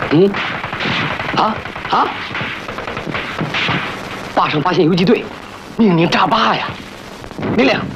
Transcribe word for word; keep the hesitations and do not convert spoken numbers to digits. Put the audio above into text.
嗯，啊啊！坝上发现游击队，命令扎坝呀！明亮，